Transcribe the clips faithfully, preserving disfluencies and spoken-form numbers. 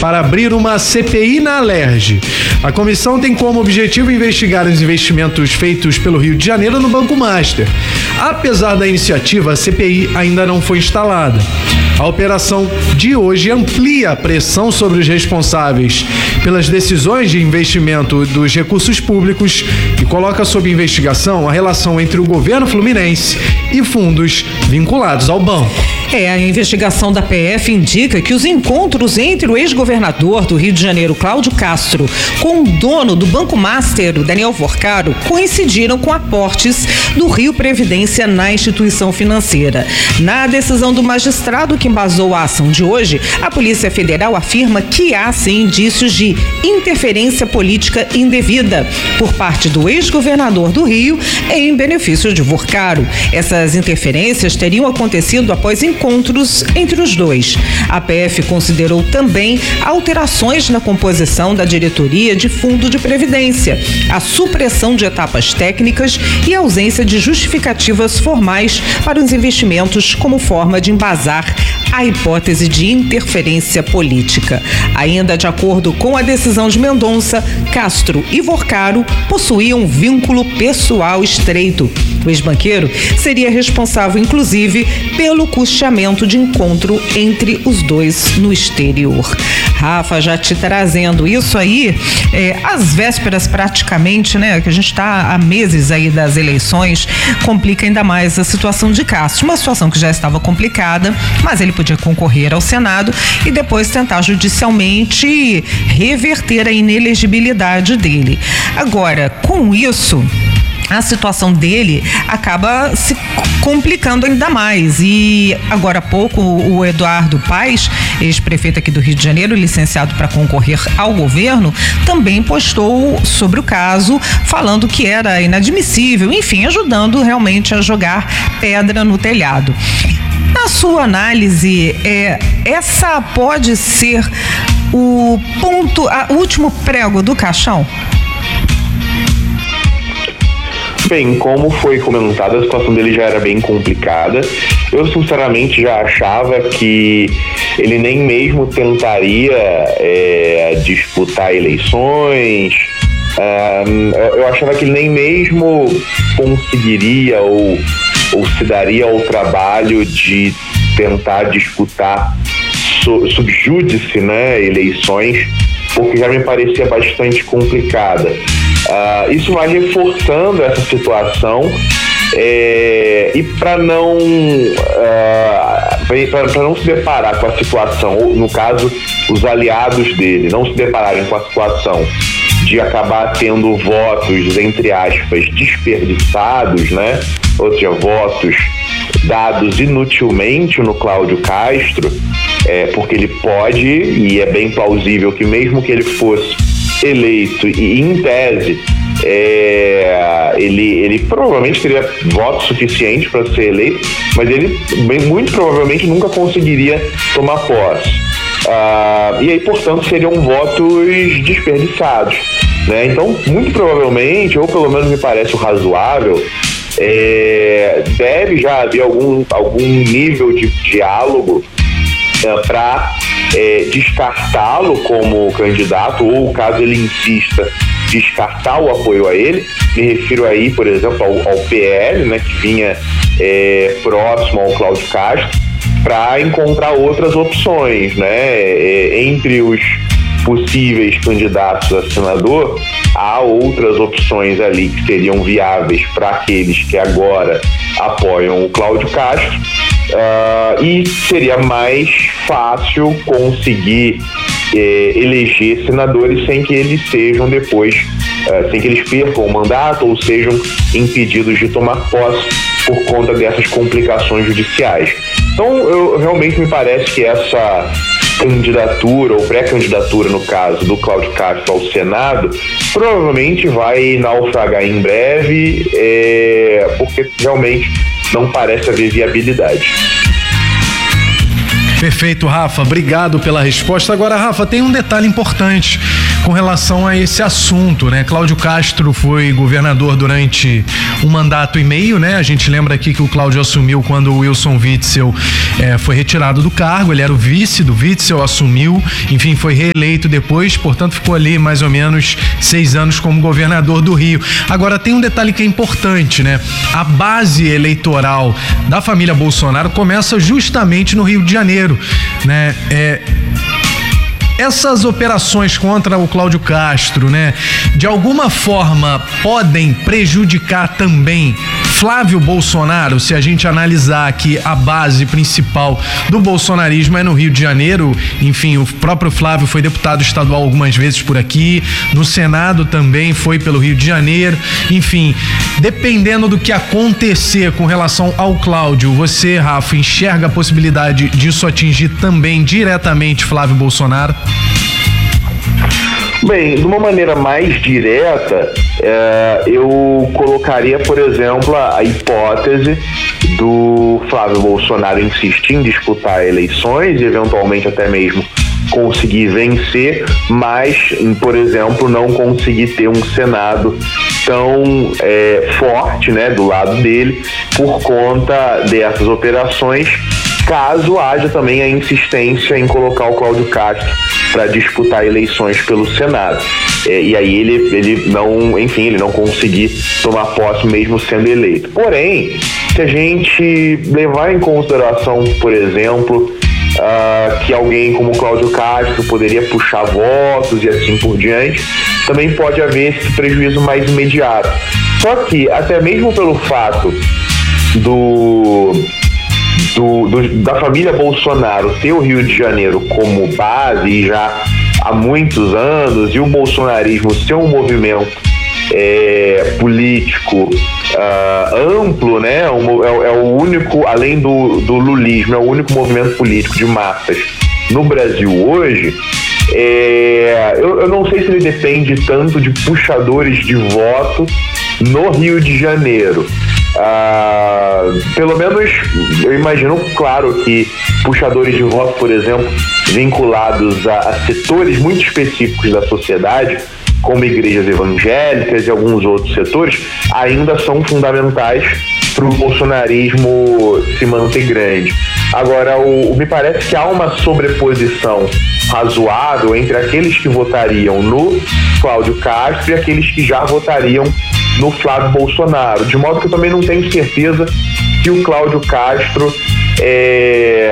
para abrir uma C P I na Alerj. A comissão tem como objetivo investigar os investimentos feitos pelo Rio de Janeiro no Banco Master. Apesar da iniciativa, a C P I ainda não foi instalada. A operação de hoje amplia a pressão sobre os responsáveis pelas decisões de investimento dos recursos públicos e coloca sob investigação a relação entre o governo fluminense e fundos vinculados ao banco. É, a investigação da P F indica que os encontros entre o ex-governador do Rio de Janeiro, Cláudio Castro, com o dono do Banco Master, o Daniel Forcaro, coincidiram com aportes do Rio Previdência na instituição financeira. Na decisão do magistrado que embasou a ação de hoje, a Polícia Federal afirma que há, sim, indícios de interferência política indevida por parte do ex-governador do Rio em benefício de Forcaro. Essas interferências teriam acontecido após encontros encontros entre os dois. A P F considerou também alterações na composição da diretoria de fundo de previdência, a supressão de etapas técnicas e a ausência de justificativas formais para os investimentos como forma de embasar a hipótese de interferência política. Ainda de acordo com a decisão de Mendonça, Castro e Forcaro possuíam um vínculo pessoal estreito. O ex-banqueiro seria responsável, inclusive, pelo custeamento de encontro entre os dois no exterior. Rafa, já te trazendo isso aí, é, às vésperas praticamente, né, que a gente está há meses aí das eleições, complica ainda mais a situação de Castro. Uma situação que já estava complicada, mas ele podia concorrer ao Senado e depois tentar judicialmente reverter a inelegibilidade dele. Agora, com isso, a situação dele acaba se complicando ainda mais. E agora há pouco o Eduardo Paes, ex-prefeito aqui do Rio de Janeiro, licenciado para concorrer ao governo, também postou sobre o caso, falando que era inadmissível, enfim, ajudando realmente a jogar pedra no telhado. Na sua análise, é, essa pode ser o ponto, a, o último prego do caixão? Bem, como foi comentado, a situação dele já era bem complicada. Eu, sinceramente, já achava que ele nem mesmo tentaria é, disputar eleições. Uh, eu achava que ele nem mesmo conseguiria ou, ou se daria ao trabalho de tentar disputar sub júdice, né, eleições, porque já me parecia bastante complicada. Uh, isso vai reforçando essa situação é, e para não uh, para não se deparar com a situação, ou no caso os aliados dele não se depararem com a situação de acabar tendo votos, entre aspas, desperdiçados, né? Ou seja, votos dados inutilmente no Cláudio Castro, é, porque ele pode, e é bem plausível que mesmo que ele fosse eleito e em tese é, ele, ele provavelmente teria votos suficientes para ser eleito, mas ele bem, muito provavelmente nunca conseguiria tomar posse. Ah, e aí, portanto, seriam votos desperdiçados, né? Então, muito provavelmente, ou pelo menos me parece o razoável, é, deve já haver algum, algum nível de diálogo é, para é, descartá-lo como candidato, ou caso ele insista, descartar o apoio a ele. Me refiro aí, por exemplo, ao, ao P L, né, que vinha é, próximo ao Cláudio Castro, para encontrar outras opções, né? É, entre os possíveis candidatos a senador, há outras opções ali que seriam viáveis para aqueles que agora apoiam o Cláudio Castro, uh, e seria mais fácil conseguir eh, eleger senadores sem que eles sejam depois, uh, sem que eles percam o mandato ou sejam impedidos de tomar posse por conta dessas complicações judiciais. Então, eu, realmente me parece que essa candidatura, ou pré-candidatura, no caso, do Cláudio Castro ao Senado, provavelmente vai naufragar em breve, é, porque realmente não parece haver viabilidade. Perfeito, Rafa. Obrigado pela resposta. Agora, Rafa, tem um detalhe importante. com relação a esse assunto, né? Cláudio Castro foi governador durante um mandato e meio, né? A gente lembra aqui que o Cláudio assumiu quando o Wilson Witzel é, foi retirado do cargo, ele era o vice do Witzel, assumiu, enfim, foi reeleito depois, portanto ficou ali mais ou menos seis anos como governador do Rio. Agora tem um detalhe que é importante, né? A base eleitoral da família Bolsonaro começa justamente no Rio de Janeiro, né? É, essas operações contra o Cláudio Castro, né, de alguma forma podem prejudicar também Flávio Bolsonaro, se a gente analisar que a base principal do bolsonarismo é no Rio de Janeiro. Enfim, o próprio Flávio foi deputado estadual algumas vezes por aqui, no Senado também foi pelo Rio de Janeiro. Enfim, dependendo do que acontecer com relação ao Cláudio, você, Rafa, enxerga a possibilidade disso atingir também diretamente Flávio Bolsonaro? Bem, de uma maneira mais direta, é, eu colocaria, por exemplo, a hipótese do Flávio Bolsonaro insistir em disputar eleições e eventualmente até mesmo conseguir vencer, mas, por exemplo, não conseguir ter um Senado tão é, forte, né, do lado dele por conta dessas operações, caso haja também a insistência em colocar o Cláudio Castro para disputar eleições pelo Senado. É, e aí ele, ele não, enfim, ele não conseguir tomar posse mesmo sendo eleito. Porém, se a gente levar em consideração, por exemplo, uh, que alguém como o Cláudio Castro poderia puxar votos e assim por diante, também pode haver esse prejuízo mais imediato. Só que, até mesmo pelo fato do... Do, do, da família Bolsonaro ter o Rio de Janeiro como base e já há muitos anos, e o bolsonarismo ser um movimento é, político uh, amplo, né? Um, é, é o único, além do, do lulismo, é o único movimento político de massas no Brasil hoje. É, eu, eu não sei se ele depende tanto de puxadores de voto no Rio de Janeiro. Ah, pelo menos eu imagino, claro, que puxadores de voto, por exemplo, vinculados a, a setores muito específicos da sociedade, como igrejas evangélicas e alguns outros setores, ainda são fundamentais para o bolsonarismo se manter grande. Agora, o, me parece que há uma sobreposição razoável entre aqueles que votariam no Cláudio Castro e aqueles que já votariam no Flávio Bolsonaro, de modo que eu também não tenho certeza que o Cláudio Castro é,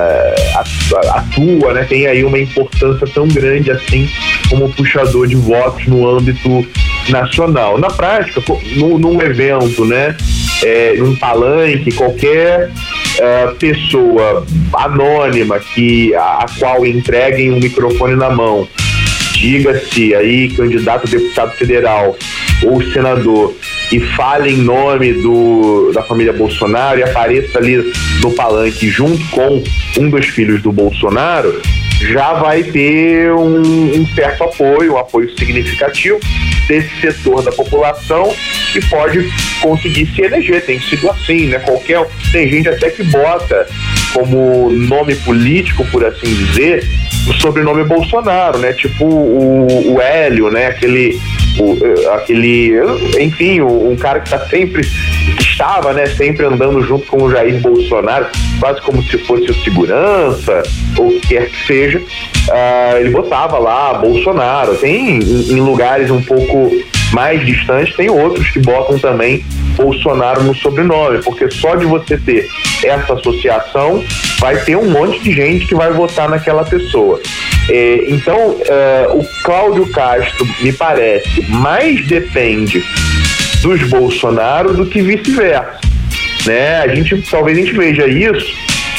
atua, né, tem aí uma importância tão grande assim como puxador de votos no âmbito nacional. Na prática, no, num evento, né, é, num palanque, qualquer uh, pessoa anônima que, a, a qual entreguem um microfone na mão, diga-se aí candidato a deputado federal ou senador, e fale em nome do, da família Bolsonaro e apareça ali no palanque junto com um dos filhos do Bolsonaro, já vai ter um, um certo apoio, um apoio significativo desse setor da população que pode conseguir se eleger. Tem sido assim, né? Qualquer, tem gente até que bota como nome político, por assim dizer, o sobrenome Bolsonaro, né? Tipo o, o Hélio, né? Aquele, o, aquele, enfim, um cara que tá sempre, que estava, né? Sempre andando junto com o Jair Bolsonaro, quase como se fosse o segurança, ou o que quer que seja. Uh, ele botava lá Bolsonaro. Tem em, em lugares um pouco mais distantes, tem outros que botam também Bolsonaro no sobrenome, porque só de você ter essa associação vai ter um monte de gente que vai votar naquela pessoa. É, então, é, o Cláudio Castro, me parece, mais depende dos Bolsonaro do que vice-versa, né? A gente, talvez a gente veja isso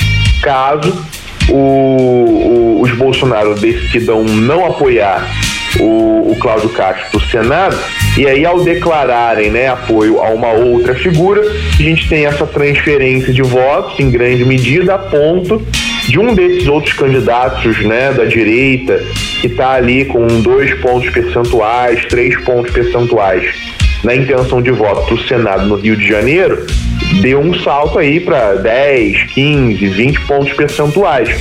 caso o, o, os Bolsonaro decidam não apoiar o, o Cláudio Castro para o Senado, e aí ao declararem, né, apoio a uma outra figura, a gente tem essa transferência de votos em grande medida a ponto de um desses outros candidatos, né, da direita, que está ali com dois pontos percentuais, três pontos percentuais na intenção de voto para o Senado no Rio de Janeiro, deu um salto aí para dez, quinze, vinte pontos percentuais,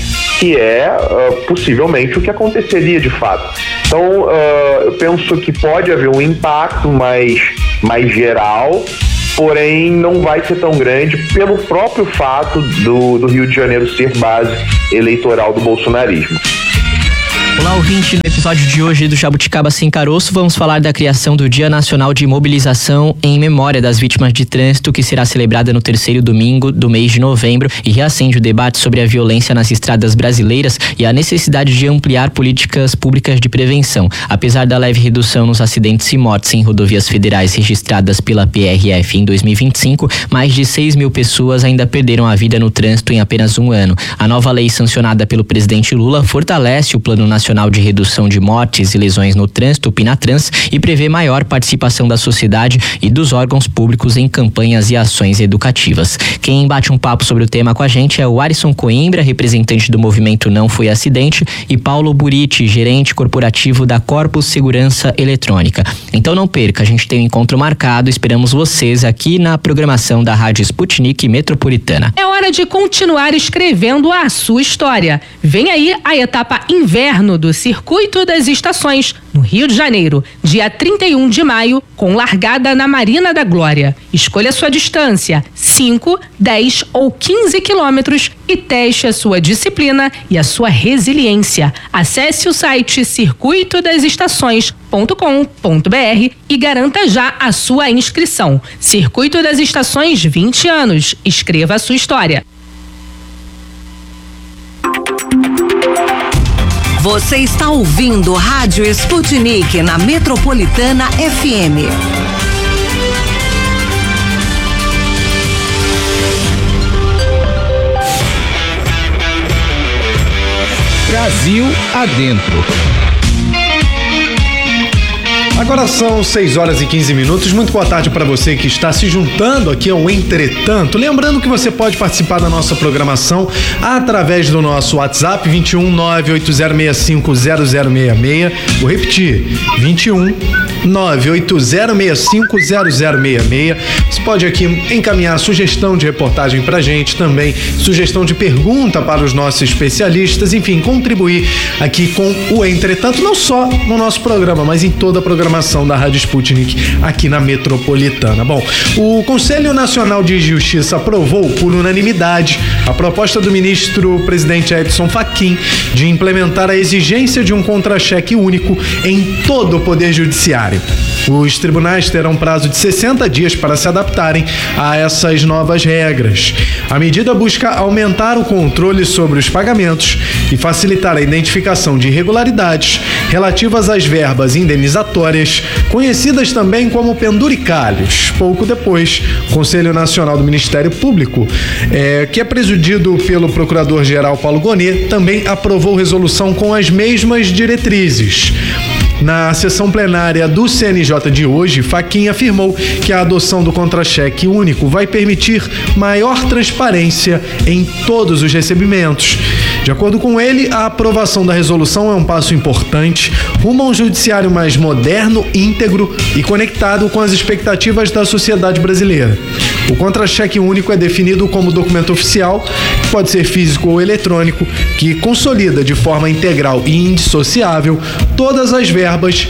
que é uh, possivelmente o que aconteceria de fato. Então, uh, eu penso que pode haver um impacto mais, mais geral, porém não vai ser tão grande pelo próprio fato do, do Rio de Janeiro ser base eleitoral do bolsonarismo. Olá, ouvinte, no episódio de hoje do Jabuticaba Sem Caroço, vamos falar da criação do Dia Nacional de Mobilização em memória das vítimas de trânsito, que será celebrada no terceiro domingo do mês de novembro e reacende o debate sobre a violência nas estradas brasileiras e a necessidade de ampliar políticas públicas de prevenção. Apesar da leve redução nos acidentes e mortes em rodovias federais registradas pela P R F em dois mil e vinte e cinco, mais de seis mil pessoas ainda perderam a vida no trânsito em apenas um ano. A nova lei sancionada pelo presidente Lula fortalece o Plano Nacional Nacional de Redução de Mortes e Lesões no Trânsito, o PNATRANS, e prevê maior participação da sociedade e dos órgãos públicos em campanhas e ações educativas. Quem bate um papo sobre o tema com a gente é o Arisson Coimbra, representante do movimento Não Foi Acidente, e Paulo Buriti, gerente corporativo da Corpus Segurança Eletrônica. Então não perca, a gente tem um encontro marcado, esperamos vocês aqui na programação da Rádio Sputnik Metropolitana. É hora de continuar escrevendo a sua história. Vem aí a etapa inverno do Circuito das Estações, no Rio de Janeiro, dia trinta e um de maio, com largada na Marina da Glória. Escolha sua distância, cinco, dez ou quinze quilômetros, e teste a sua disciplina e a sua resiliência. Acesse o site circuito das estações ponto com ponto br e garanta já a sua inscrição. Circuito das Estações, vinte anos. Escreva a sua história. Você está ouvindo Rádio Sputnik na Metropolitana F M. Brasil adentro. Agora são seis horas e quinze minutos. Muito boa tarde para você que está se juntando aqui ao Entretanto. Lembrando que você pode participar da nossa programação através do nosso WhatsApp vinte e um, nove oito zero seis cinco zero zero seis seis. Vou repetir, vinte e um, nove oito zero seis cinco zero zero seis seis. Você pode aqui encaminhar sugestão de reportagem pra gente, também sugestão de pergunta para os nossos especialistas, enfim, contribuir aqui com o Entretanto, não só no nosso programa, mas em toda a programação da Rádio Sputnik aqui na Metropolitana. Bom, o Conselho Nacional de Justiça aprovou por unanimidade a proposta do ministro-presidente Edson Fachin de implementar a exigência de um contra-cheque único em todo o Poder Judiciário. Os tribunais terão prazo de sessenta dias para se adaptarem a essas novas regras. A medida busca aumentar o controle sobre os pagamentos e facilitar a identificação de irregularidades relativas às verbas indenizatórias, conhecidas também como penduricalhos. Pouco depois, o Conselho Nacional do Ministério Público, é, que é presidido pelo Procurador-Geral Paulo Gonet, também aprovou resolução com as mesmas diretrizes. Na sessão plenária do C N J de hoje, Fachin afirmou que a adoção do contra-cheque único vai permitir maior transparência em todos os recebimentos. De acordo com ele, a aprovação da resolução é um passo importante rumo a um judiciário mais moderno, íntegro e conectado com as expectativas da sociedade brasileira. O contra-cheque único é definido como documento oficial, que pode ser físico ou eletrônico, que consolida de forma integral e indissociável todas as verbas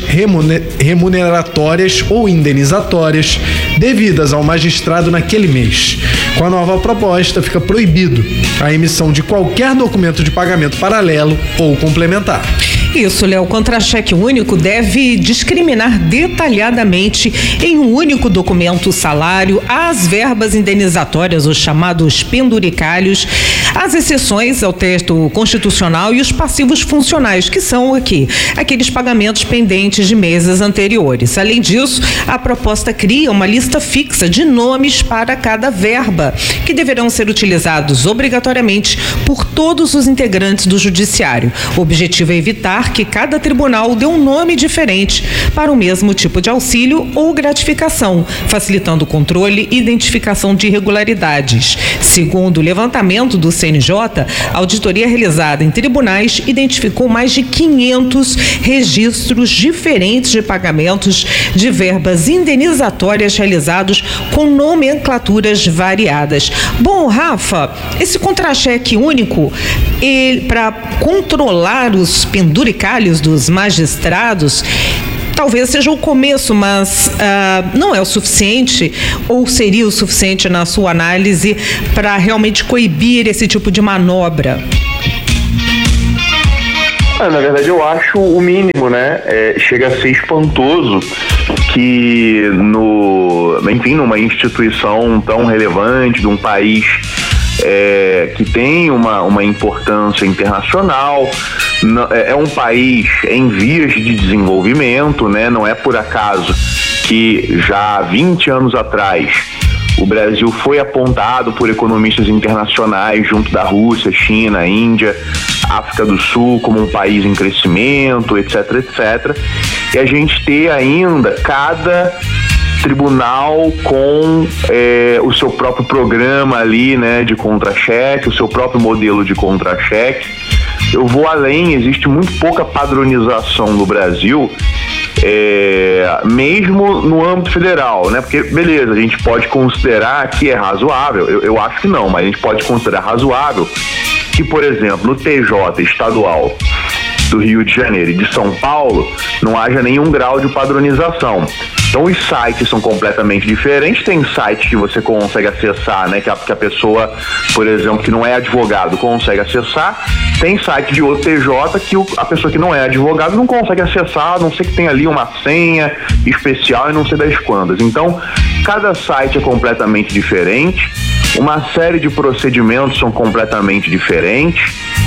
remuneratórias ou indenizatórias devidas ao magistrado naquele mês. Com a nova proposta, fica proibido a emissão de qualquer documento de pagamento paralelo ou complementar. Isso, Léo. O contra-cheque único deve discriminar detalhadamente em um único documento o salário, as verbas indenizatórias, os chamados penduricalhos, as exceções ao texto constitucional e os passivos funcionais, que são aqui, aqueles pagamentos pendentes de meses anteriores. Além disso, a proposta cria uma lista fixa de nomes para cada verba, que deverão ser utilizados obrigatoriamente por todos os integrantes do judiciário. O objetivo é evitar que cada tribunal dê um nome diferente para o mesmo tipo de auxílio ou gratificação, facilitando o controle e identificação de irregularidades. Segundo o levantamento do C N J, a auditoria realizada em tribunais identificou mais de quinhentos registros diferentes de pagamentos de verbas indenizatórias realizados com nomenclaturas variadas. Bom, Rafa, esse contra-cheque único para controlar os penduricalhos dos magistrados talvez seja o começo, mas uh, não é o suficiente, ou seria o suficiente na sua análise para realmente coibir esse tipo de manobra? Ah, na verdade, eu acho o mínimo, né? É, chega a ser espantoso que, no, enfim, numa instituição tão relevante de um país é, que tem uma, uma importância internacional, é um país em vias de desenvolvimento, né? Não é por acaso que já há vinte anos atrás o Brasil foi apontado por economistas internacionais junto da Rússia, China, Índia, África do Sul como um país em crescimento, etc, etcétera. E a gente ter ainda cada tribunal com é, o seu próprio programa ali, né, de contra-cheque, o seu próprio modelo de contra-cheque. Eu vou além, existe muito pouca padronização no Brasil, é, mesmo no âmbito federal, né? Porque, beleza, a gente pode considerar que é razoável, eu, eu acho que não, mas a gente pode considerar razoável que, por exemplo, no T J estadual do Rio de Janeiro e de São Paulo não haja nenhum grau de padronização. Então os sites são completamente diferentes, tem sites que você consegue acessar, né, que a, que a pessoa, por exemplo, que não é advogado consegue acessar, tem site de outro T J que o, a pessoa que não é advogado não consegue acessar, a não ser que tenha ali uma senha especial e não sei das quantas. Então, cada site é completamente diferente, uma série de procedimentos são completamente diferentes,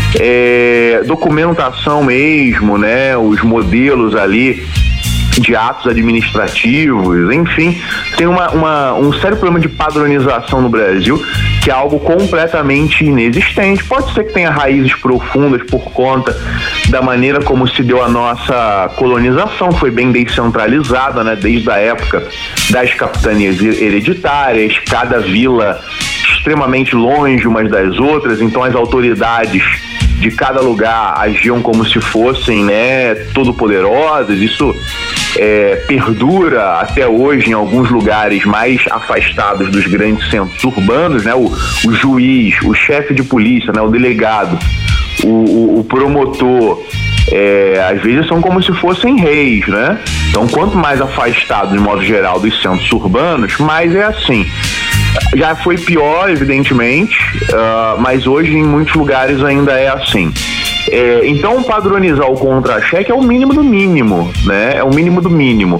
é, documentação mesmo, né, os modelos ali de atos administrativos, enfim, tem uma, uma, um sério problema de padronização no Brasil, que é algo completamente inexistente. Pode ser que tenha raízes profundas por conta da maneira como se deu a nossa colonização, foi bem descentralizada, né, desde a época das capitanias hereditárias, cada vila extremamente longe umas das outras, então as autoridades de cada lugar agiam como se fossem, né, todo-poderosas. Isso é, perdura até hoje em alguns lugares mais afastados dos grandes centros urbanos, né? O, o juiz, o chefe de polícia, né, o delegado, o, o, o promotor, é, às vezes são como se fossem reis, né? Então, quanto mais afastado, de modo geral, dos centros urbanos, mais é assim. Já foi pior, evidentemente, uh, mas hoje em muitos lugares ainda é assim. É, então, padronizar o contra-cheque é o mínimo do mínimo, né? É o mínimo do mínimo.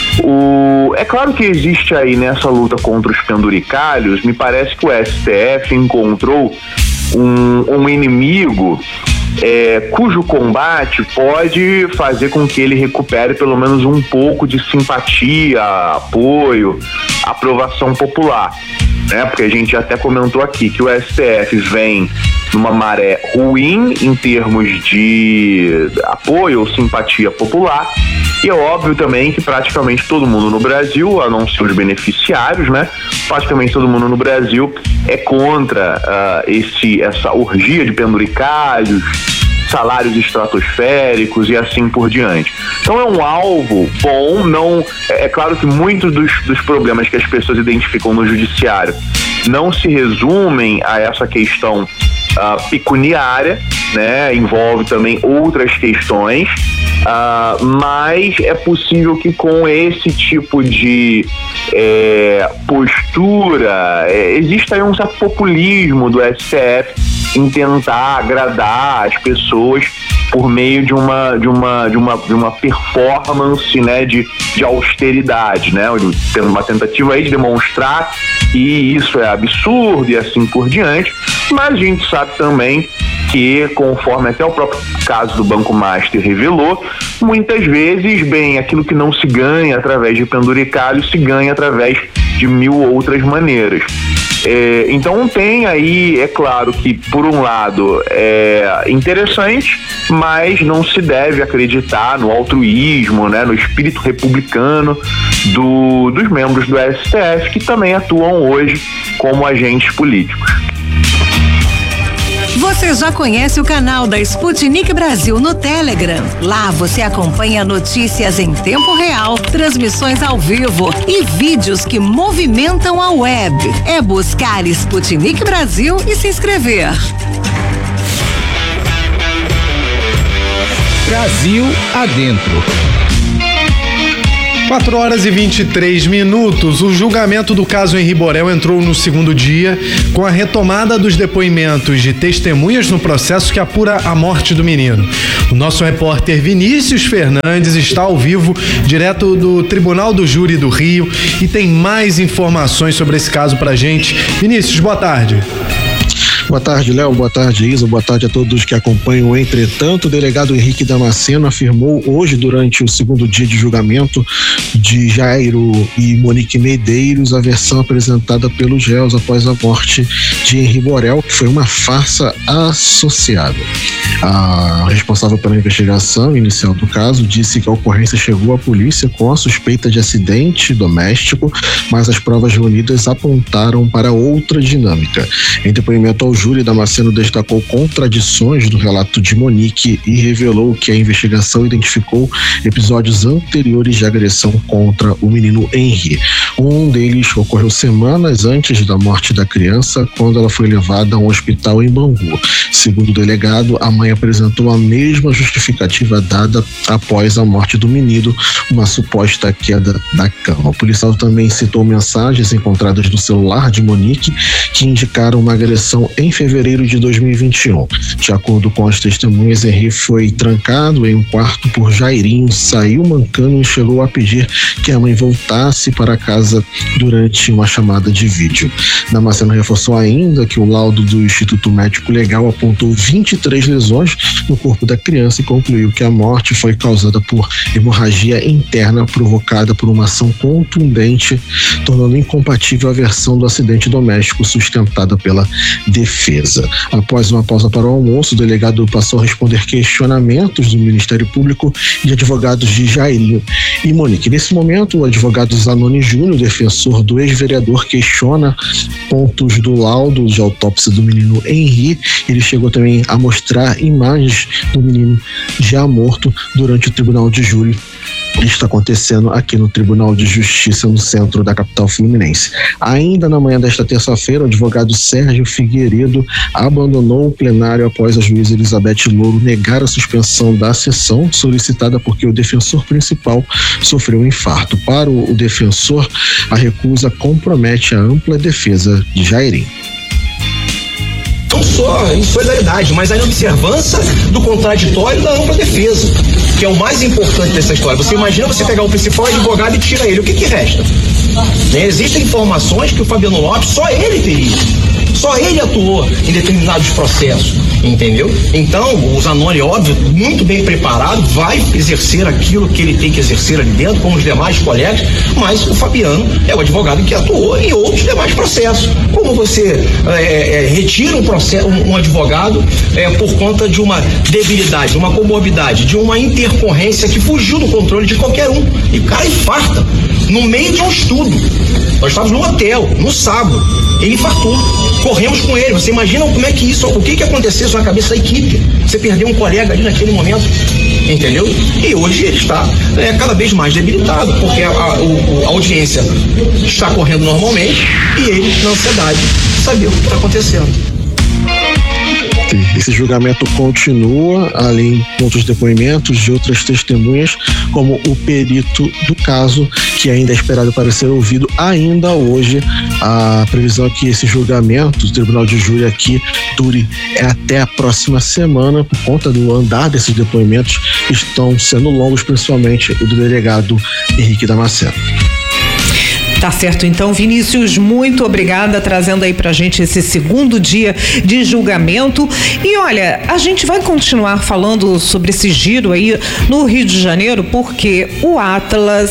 O... É claro que existe aí nessa luta contra os penduricalhos, me parece que o S T F encontrou um, um inimigo é, cujo combate pode fazer com que ele recupere pelo menos um pouco de simpatia, apoio, aprovação popular, né? Porque a gente até comentou aqui que o S T F vem numa maré ruim em termos de apoio ou simpatia popular, e é óbvio também que praticamente todo mundo no Brasil, a não ser os beneficiários, né? Praticamente todo mundo no Brasil é contra uh, esse, essa orgia de penduricalhos, salários estratosféricos e assim por diante. Então é um alvo bom, não, é, é claro que muitos dos, dos problemas que as pessoas identificam no judiciário não se resumem a essa questão uh, pecuniária, né? Envolve também outras questões, uh, mas é possível que com esse tipo de é, postura é, exista aí um certo populismo do S T F em tentar agradar as pessoas por meio de uma de uma de uma, de uma performance, né, de, de austeridade, né, tendo uma tentativa aí de demonstrar que isso é absurdo e assim por diante. Mas a gente sabe também que, conforme até o próprio caso do Banco Master revelou, muitas vezes, bem, aquilo que não se ganha através de penduricalho se ganha através de mil outras maneiras. É, então tem aí, é claro que por um lado é interessante, mas não se deve acreditar no altruísmo, né, no espírito republicano do, dos membros do S T F, que também atuam hoje como agentes políticos. Você já conhece o canal da Sputnik Brasil no Telegram? Lá você acompanha notícias em tempo real, transmissões ao vivo e vídeos que movimentam a web. É buscar Sputnik Brasil e se inscrever. Brasil adentro. quatro horas e vinte e três minutos. O julgamento do caso Henri Borel entrou no segundo dia com a retomada dos depoimentos de testemunhas no processo que apura a morte do menino. O nosso repórter Vinícius Fernandes está ao vivo, direto do Tribunal do Júri do Rio, e tem mais informações sobre esse caso pra gente. Vinícius, boa tarde. Boa tarde, Léo. Boa tarde, Isa. Boa tarde a todos que acompanham. Entretanto, o delegado Henrique Damasceno afirmou hoje, durante o segundo dia de julgamento de Jairo e Monique Medeiros, a versão apresentada pelos réus após a morte de Henri Borel, que foi uma farsa associada. A responsável pela investigação inicial do caso disse que a ocorrência chegou à polícia com a suspeita de acidente doméstico, mas as provas reunidas apontaram para outra dinâmica. Em depoimento ao júri, Damasceno destacou contradições no relato de Monique e revelou que a investigação identificou episódios anteriores de agressão contra o menino Henri. Um deles ocorreu semanas antes da morte da criança, quando ela foi levada a um hospital em Bangu. Segundo o delegado, a mãe apresentou a mesma justificativa dada após a morte do menino, uma suposta queda da cama. O policial também citou mensagens encontradas no celular de Monique que indicaram uma agressão em fevereiro de dois mil e vinte e um. De acordo com as testemunhas, Henri foi trancado em um quarto por Jairinho, saiu mancando e chegou a pedir que a mãe voltasse para casa durante uma chamada de vídeo. Damasceno reforçou ainda que o laudo do Instituto Médico Legal apontou vinte e três lesões no corpo da criança e concluiu que a morte foi causada por hemorragia interna provocada por uma ação contundente, tornando incompatível a versão do acidente doméstico sustentada pela defesa. Após uma pausa para o almoço, o delegado passou a responder questionamentos do Ministério Público e advogados de Jairinho e Monique. Nesse momento, o advogado Zanoni Júnior, defensor do ex-vereador, questiona pontos do laudo de autópsia do menino Henri. Ele chegou também a mostrar imagens do menino já morto durante o tribunal de júri. Isso está acontecendo aqui no Tribunal de Justiça, no centro da capital fluminense. Ainda na manhã desta terça-feira, o advogado Sérgio Figueiredo abandonou o plenário após a juíza Elizabeth Louro negar a suspensão da sessão solicitada porque o defensor principal sofreu um infarto. Para o defensor, a recusa compromete a ampla defesa de Jairinho. Não só em solidariedade, mas a observância do contraditório da ampla defesa, que é o mais importante dessa história. Você imagina você pegar o principal advogado e tira ele, o que que resta? Né? Existem informações que o Fabiano Lopes, só ele teria. Só ele atuou em determinados processos, entendeu? Então, o Zanoni, óbvio, muito bem preparado, vai exercer aquilo que ele tem que exercer ali dentro, com os demais colegas, mas o Fabiano é o advogado que atuou em outros demais processos. Como você é, é, retira um, processo, um, um advogado é, por conta de uma debilidade, de uma comorbidade, de uma intercorrência que fugiu do controle de qualquer um, e o cara infarta no meio de um estudo. Nós estávamos no hotel, no sábado, ele infartou. Corremos com ele. Você imagina como é que isso, o que que aconteceu na cabeça da equipe? Você perdeu um colega ali naquele momento, entendeu? E hoje ele está é, cada vez mais debilitado, porque a, a, a audiência está correndo normalmente e ele, na ansiedade, saber o que está acontecendo. Esse julgamento continua, além de outros depoimentos de outras testemunhas, como o perito do caso, que ainda é esperado para ser ouvido ainda hoje. A previsão é que esse julgamento do Tribunal de Júri aqui dure até a próxima semana, por conta do andar desses depoimentos que estão sendo longos, principalmente o do delegado Henrique Damasceno. Tá certo, então, Vinícius, muito obrigada, trazendo aí pra gente esse segundo dia de julgamento. E olha, a gente vai continuar falando sobre esse giro aí no Rio de Janeiro, porque o Atlas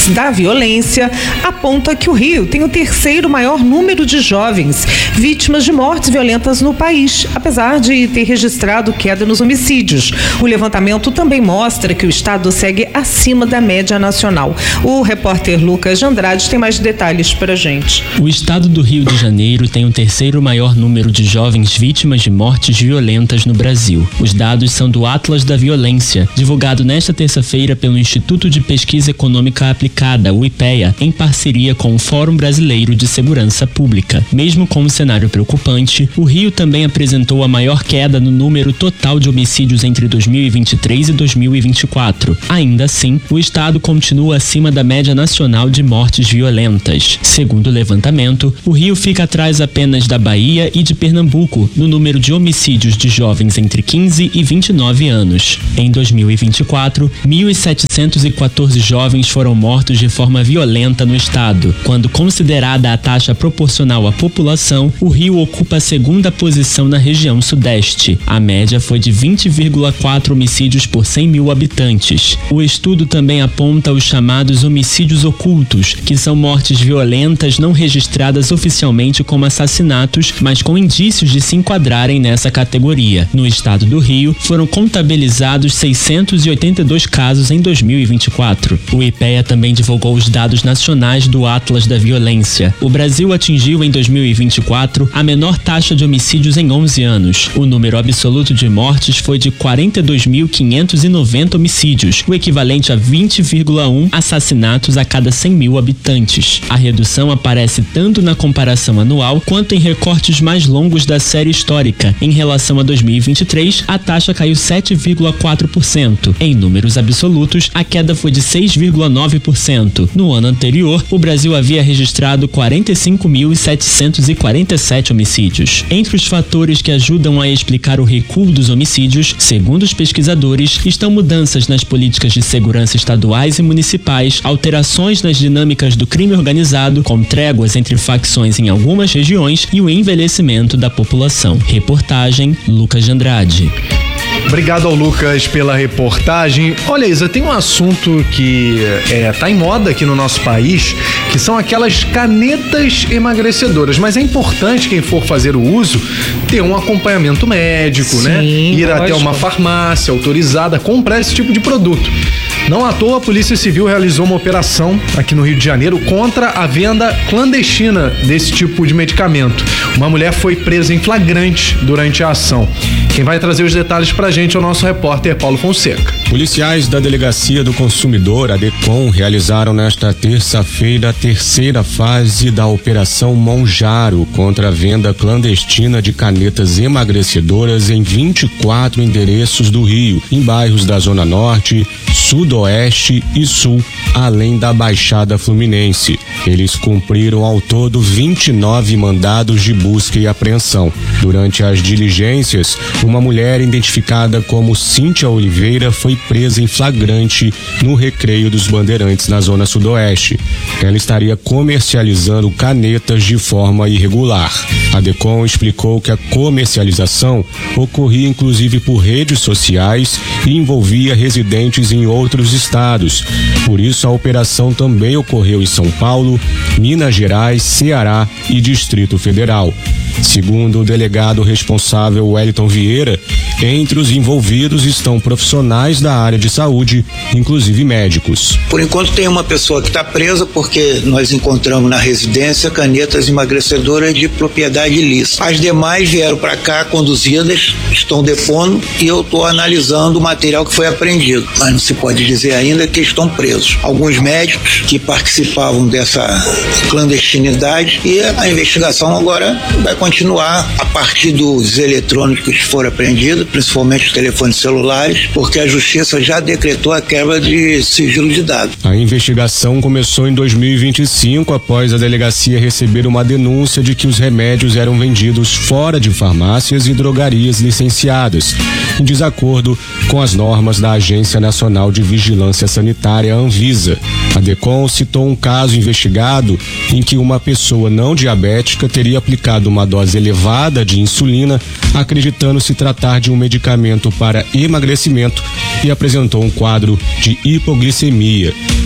da Violência aponta que o Rio tem o terceiro maior número de jovens vítimas de mortes violentas no país, apesar de ter registrado queda nos homicídios. O levantamento também mostra que o estado segue acima da média nacional. O repórter Lucas de Andrade tem mais detalhes para a gente. O estado do Rio de Janeiro tem o terceiro maior número de jovens vítimas de mortes violentas no Brasil. Os dados são do Atlas da Violência, divulgado nesta terça-feira pelo Instituto de Pesquisa Econômica Aplicada, o IPEA, em parceria com o Fórum Brasileiro de Segurança Pública. Mesmo com um cenário preocupante, o Rio também apresentou a maior queda no número total de homicídios entre dois mil e vinte e três e dois mil e vinte e quatro. Ainda assim, o estado continua acima da média nacional de mortes violentas. Segundo o levantamento, o Rio fica atrás apenas da Bahia e de Pernambuco no número de homicídios de jovens entre quinze e vinte e nove anos. Em dois mil e vinte e quatro, mil setecentos e quatorze jovens foram mortos de forma violenta no estado. Quando considerada a taxa proporcional à população, o Rio ocupa a segunda posição na região sudeste. A média foi de vinte vírgula quatro homicídios por cem mil habitantes. O estudo também aponta os chamados homicídios ocultos, que são mortes violentas não registradas oficialmente como assassinatos, mas com indícios de se enquadrarem nessa categoria. No estado do Rio, foram contabilizados seiscentos e oitenta e dois casos em dois mil e vinte e quatro. O IPEA também divulgou os dados nacionais do Atlas da Violência. O Brasil atingiu em dois mil e vinte e quatro a menor taxa de homicídios em onze anos. O número absoluto de mortes foi de quarenta e dois mil quinhentos e noventa homicídios, o equivalente a vinte vírgula um assassinatos a cada cem mil habitantes. A redução aparece tanto na comparação anual quanto em recortes mais longos da série histórica. Em relação a dois mil e vinte e três, a taxa caiu sete vírgula quatro por cento. Em números absolutos, a queda foi de seis vírgula nove por cento. No ano anterior, o Brasil havia registrado quarenta e cinco mil setecentos e quarenta e sete homicídios. Entre os fatores que ajudam a explicar o recuo dos homicídios, segundo os pesquisadores, estão mudanças nas políticas de segurança estaduais e municipais, alterações nas dinâmicas do crime organizado, com tréguas entre facções em algumas regiões e o envelhecimento da população. Reportagem Lucas de Andrade. Obrigado ao Lucas pela reportagem. Olha, Isa, tem um assunto que é, tá em moda aqui no nosso país, que são aquelas canetas emagrecedoras, mas é importante quem for fazer o uso ter um acompanhamento médico, Sim, né? Ir lógico. Até uma farmácia autorizada, comprar esse tipo de produto. Não à toa, a Polícia Civil realizou uma operação aqui no Rio de Janeiro contra a venda clandestina desse tipo de medicamento. Uma mulher foi presa em flagrante durante a ação. Quem vai trazer os detalhes pra gente é o nosso repórter Paulo Fonseca. Policiais da Delegacia do Consumidor, a DECOM, realizaram nesta terça-feira a terceira fase da Operação Monjaro contra a venda clandestina de canetas emagrecedoras em vinte e quatro endereços do Rio, em bairros da Zona Norte, Sudoeste e Sul, além da Baixada Fluminense. Eles cumpriram ao todo vinte e nove mandados de busca e apreensão. Durante as diligências, uma mulher identificada como Cíntia Oliveira foi presa em flagrante no Recreio dos Bandeirantes, na Zona Sudoeste. Ela estaria comercializando canetas de forma irregular. A DECOM explicou que a comercialização ocorria inclusive por redes sociais e envolvia residentes em outros estados. Por isso, a operação também ocorreu em São Paulo, Minas Gerais, Ceará e Distrito Federal. Segundo o delegado responsável Wellington Vieira, entre os envolvidos estão profissionais da área de saúde, inclusive médicos. Por enquanto tem uma pessoa que está presa porque nós encontramos na residência canetas emagrecedoras de propriedade ilícita. As demais vieram para cá conduzidas, estão depondo e eu estou analisando o material que foi apreendido. Mas não se pode dizer ainda que estão presos. Alguns médicos que participavam dessa clandestinidade e a investigação agora vai continuar a partir dos eletrônicos que foram apreendidos, principalmente os telefones celulares, porque a justiça já decretou a quebra de sigilo de dados. A investigação começou em dois mil e vinte e cinco após a delegacia receber uma denúncia de que os remédios eram vendidos fora de farmácias e drogarias licenciadas, em desacordo com as normas da Agência Nacional de Vigilância Sanitária, Anvisa. A DECOM citou um caso investigado em que uma pessoa não diabética teria aplicado uma dose elevada de insulina, acreditando se tratar de um medicamento para emagrecimento, e apresentou um quadro de hipoglicemia.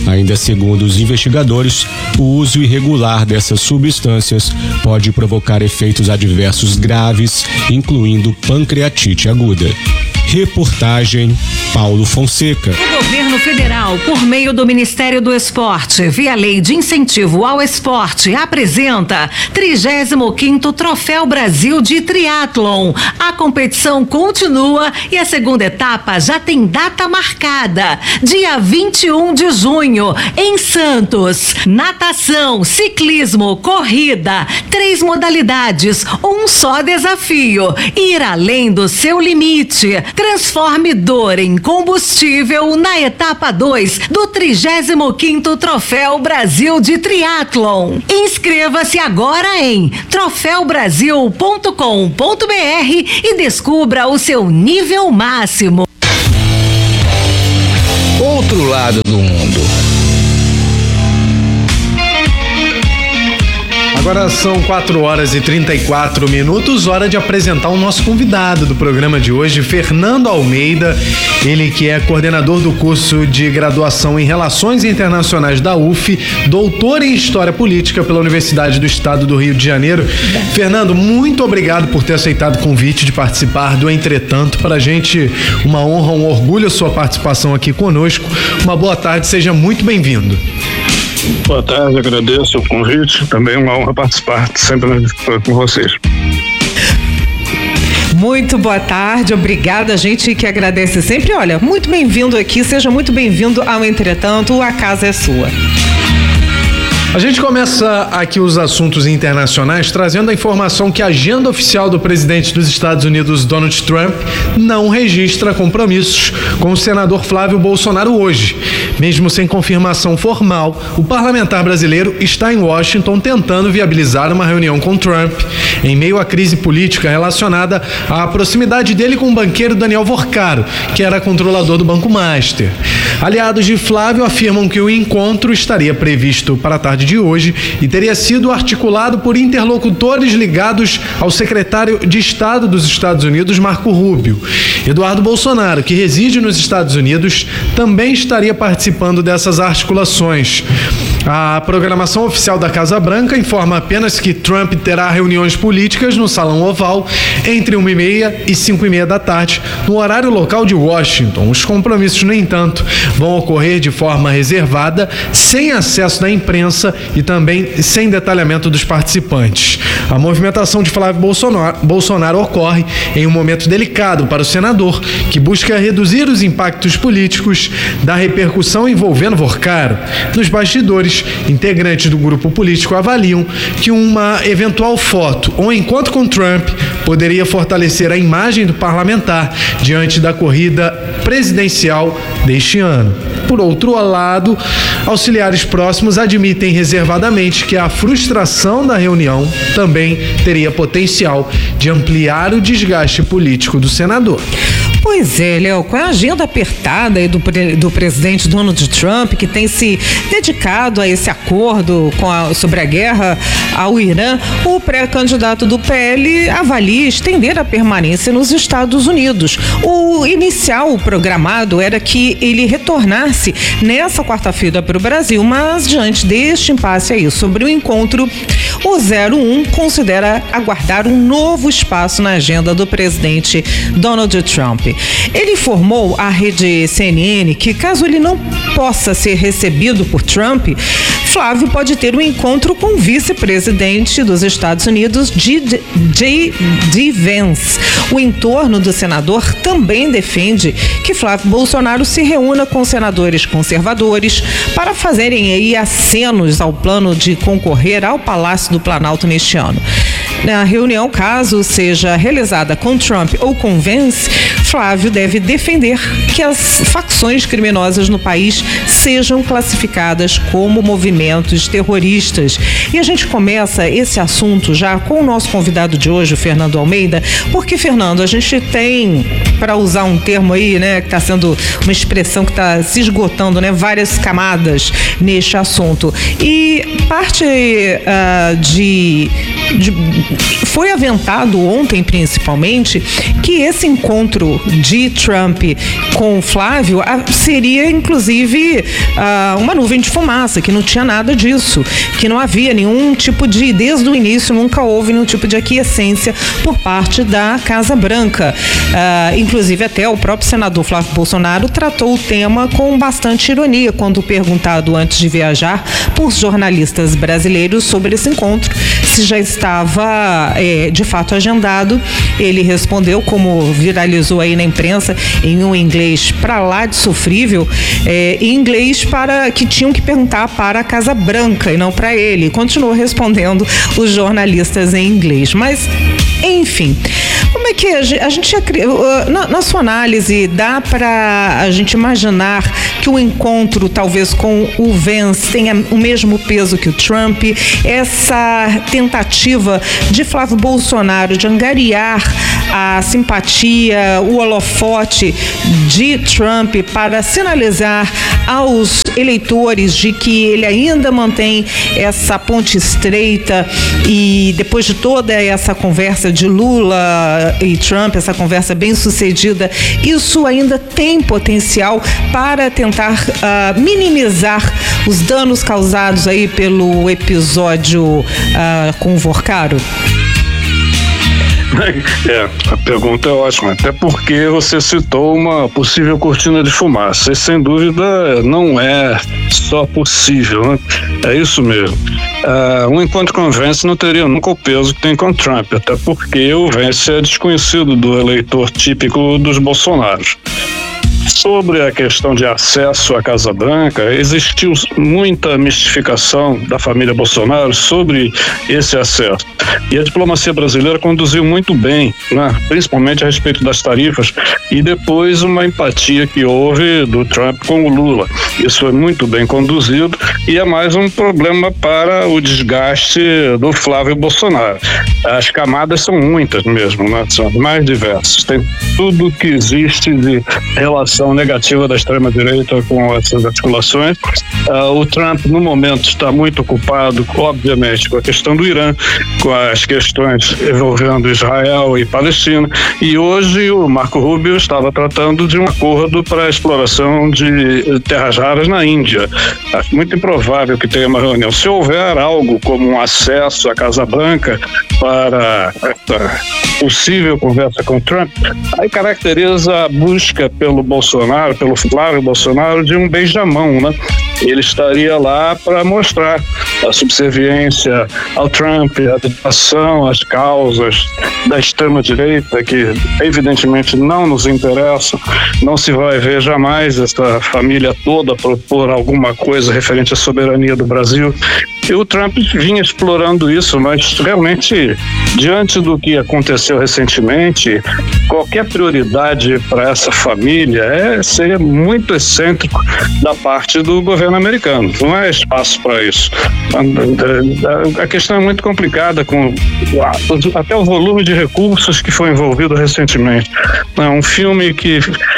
Ainda segundo os investigadores, o uso irregular dessas substâncias pode provocar efeitos adversos graves, incluindo pancreatite aguda. Reportagem Paulo Fonseca. O governo federal, por meio do Ministério do Esporte, via Lei de Incentivo ao Esporte, apresenta trigésimo quinto Troféu Brasil de Triatlon. A competição continua e a segunda etapa já tem data marcada, dia vinte e um de junho, em Santos. Natação, ciclismo, corrida, três modalidades, um só desafio: ir além do seu limite. Transforme dor em combustível na etapa dois do trigésimo quinto Troféu Brasil de Triatlon. Inscreva-se agora em troféu brasil ponto com ponto br e descubra o seu nível máximo. Outro lado do mundo. Agora são quatro horas e trinta e quatro minutos, hora de apresentar o nosso convidado do programa de hoje, Fernando Almeida, ele que é coordenador do curso de graduação em Relações Internacionais da U F, doutor em História Política pela Universidade do Estado do Rio de Janeiro. Fernando, muito obrigado por ter aceitado o convite de participar do Entretanto. Para a gente, uma honra, um orgulho a sua participação aqui conosco. Uma boa tarde, seja muito bem-vindo. Boa tarde, agradeço o convite, também é uma honra participar sempre com vocês. Muito boa tarde, obrigada, a gente que agradece sempre. Olha, muito bem-vindo aqui, seja muito bem-vindo ao Entretanto, a casa é sua. A gente começa aqui os assuntos internacionais trazendo a informação que a agenda oficial do presidente dos Estados Unidos, Donald Trump, não registra compromissos com o senador Flávio Bolsonaro hoje. Mesmo sem confirmação formal, o parlamentar brasileiro está em Washington tentando viabilizar uma reunião com Trump, em meio à crise política relacionada à proximidade dele com o banqueiro Daniel Vorcaro, que era controlador do Banco Master. Aliados de Flávio afirmam que o encontro estaria previsto para a tarde de hoje e teria sido articulado por interlocutores ligados ao secretário de Estado dos Estados Unidos, Marco Rubio. Eduardo Bolsonaro, que reside nos Estados Unidos, também estaria participando dessas articulações. A programação oficial da Casa Branca informa apenas que Trump terá reuniões políticas no Salão Oval entre uma e meia e cinco e meia da tarde, no horário local de Washington. Os compromissos, no entanto, vão ocorrer de forma reservada, sem acesso da imprensa e também sem detalhamento dos participantes. A movimentação de Flávio Bolsonaro, Bolsonaro ocorre em um momento delicado para o senador, que busca reduzir os impactos políticos da repercussão envolvendo Vorcaro. Nos bastidores, integrantes do grupo político avaliam que uma eventual foto ou encontro com Trump poderia fortalecer a imagem do parlamentar diante da corrida presidencial deste ano. Por outro lado, auxiliares próximos admitem reservadamente que a frustração da reunião também teria potencial de ampliar o desgaste político do senador. Pois é, Léo, com a agenda apertada aí do, do presidente Donald Trump, que tem se dedicado a esse acordo com a, sobre a guerra ao Irã, o pré-candidato do P L avalia estender a permanência nos Estados Unidos. O inicial programado era que ele retornasse nessa quarta-feira para o Brasil, mas diante deste impasse aí sobre o encontro, o zero um considera aguardar um novo espaço na agenda do presidente Donald Trump. Ele informou à rede C N N que, caso ele não possa ser recebido por Trump, Flávio pode ter um encontro com o vice-presidente dos Estados Unidos, J D Vance. O entorno do senador também defende que Flávio Bolsonaro se reúna com senadores conservadores para fazerem aí acenos ao plano de concorrer ao Palácio do Planalto neste ano. Na reunião, caso seja realizada com Trump ou com Vance, Flávio deve defender que as facções criminosas no país sejam classificadas como movimentos terroristas. E a gente começa esse assunto já com o nosso convidado de hoje, o Fernando Almeida, porque, Fernando, a gente tem, para usar um termo aí, né, que está sendo uma expressão que está se esgotando, né, várias camadas neste assunto. E parte uh, de de, foi aventado ontem, principalmente, que esse encontro de Trump com Flávio a, seria, inclusive, a, uma nuvem de fumaça, que não tinha nada disso, que não havia nenhum tipo de, desde o início, nunca houve nenhum tipo de aquiescência por parte da Casa Branca. Uh, inclusive, até o próprio senador Flávio Bolsonaro tratou o tema com bastante ironia quando perguntado antes de viajar por jornalistas brasileiros sobre esse encontro, se já estava é, de fato agendado. Ele respondeu, como viralizou aí na imprensa, em um inglês para lá de sofrível, é, em inglês para que tinham que perguntar para a Casa Branca e não para ele. Continuou respondendo os jornalistas em inglês, mas enfim, como é que a gente, a gente na, na sua análise, dá para a gente imaginar que o encontro talvez com o Vance tenha o mesmo peso que o Trump? Essa tentativa de Flávio Bolsonaro de angariar a simpatia, o holofote de Trump para sinalizar aos eleitores de que ele ainda mantém essa ponte estreita, e depois de toda essa conversa de Lula e Trump, essa conversa bem sucedida, isso ainda tem potencial para tentar uh, minimizar os danos causados aí pelo episódio uh, com o Vorcaro? É, a pergunta é ótima, até porque você citou uma possível cortina de fumaça, e sem dúvida não é só possível, né? É isso mesmo. Uh, um encontro com o Vance não teria nunca o peso que tem com o Trump, até porque o Vance é desconhecido do eleitor típico dos Bolsonaros. Sobre a questão de acesso à Casa Branca, existiu muita mistificação da família Bolsonaro sobre esse acesso. E a diplomacia brasileira conduziu muito bem, né? Principalmente a respeito das tarifas, e depois uma empatia que houve do Trump com o Lula. Isso foi muito bem conduzido e é mais um problema para o desgaste do Flávio Bolsonaro. As camadas são muitas mesmo, né? São mais diversas. Tem tudo que existe de relação negativa da extrema-direita com essas articulações. Uh, o Trump, no momento, está muito ocupado, obviamente, com a questão do Irã, com as questões envolvendo Israel e Palestina, e hoje o Marco Rubio estava tratando de um acordo para a exploração de terras raras na Índia. Acho muito improvável que tenha uma reunião. Se houver algo como um acesso à Casa Branca para essa possível conversa com o Trump, aí caracteriza a busca pelo Bolsonaro, pelo Flávio Bolsonaro, de um beijamão, né? Ele estaria lá para mostrar a subserviência ao Trump, a dedicação às causas da extrema-direita, que evidentemente não nos interessam. Não se vai ver jamais essa família toda propor alguma coisa referente à soberania do Brasil. E o Trump vinha explorando isso, mas realmente, diante do que aconteceu recentemente, qualquer prioridade para essa família é, seria muito excêntrico da parte do governo americano. Não é espaço para isso. A questão é muito complicada, com até o volume de recursos que foi envolvido recentemente. Um filme que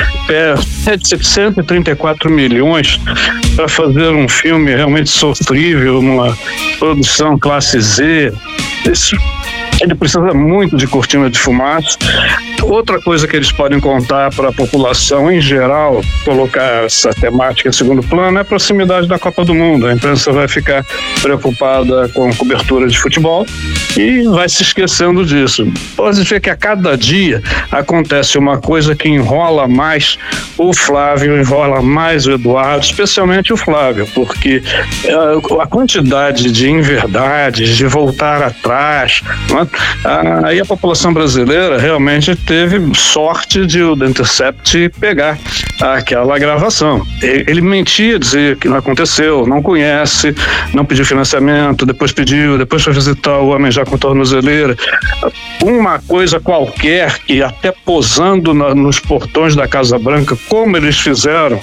é de cento e trinta e quatro milhões para fazer um filme realmente sofrível, uma produção classe Z. Isso, ele precisa muito de cortina de fumaça. Outra coisa que eles podem contar para a população em geral, colocar essa temática em segundo plano, é a proximidade da Copa do Mundo. A imprensa vai ficar preocupada com cobertura de futebol e vai se esquecendo disso. Pode ver que a cada dia acontece uma coisa que enrola mais o Flávio, enrola mais o Eduardo, especialmente o Flávio, porque a quantidade de inverdades, de voltar atrás, né? Aí a população brasileira realmente teve sorte de o The Intercept pegar aquela gravação. Ele mentia, dizia que não aconteceu, não conhece, não pediu financiamento, depois pediu, depois foi visitar o homem já com tornozeleira. Uma coisa qualquer que até posando na, nos portões da Casa Branca, como eles fizeram,